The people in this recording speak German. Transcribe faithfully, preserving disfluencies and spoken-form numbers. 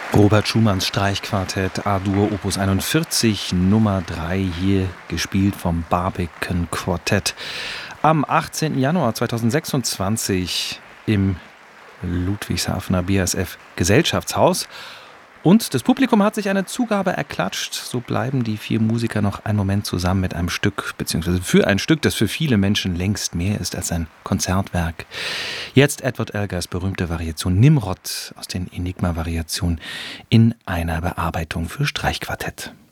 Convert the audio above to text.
Robert Schumanns Streichquartett A-Dur Opus einundvierzig, Nummer drei, hier gespielt vom Barbican Quartett. Am achtzehnten Januar zweitausendsechsundzwanzig im Ludwigshafener B A S F Gesellschaftshaus. Und das Publikum hat sich eine Zugabe erklatscht. So bleiben die vier Musiker noch einen Moment zusammen mit einem Stück, beziehungsweise für ein Stück, das für viele Menschen längst mehr ist als ein Konzertwerk. Jetzt Edward Elgars berühmte Variation Nimrod aus den Enigma-Variationen in einer Bearbeitung für Streichquartett.